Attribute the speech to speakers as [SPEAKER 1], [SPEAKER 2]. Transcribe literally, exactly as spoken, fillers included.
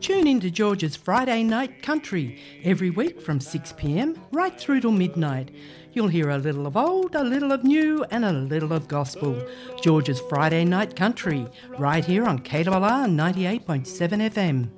[SPEAKER 1] Tune in to George's Friday Night Country every week from six p m right through till midnight. You'll hear a little of old, a little of new and a little of gospel. George's Friday Night Country, right here on K R R ninety-eight point seven F M.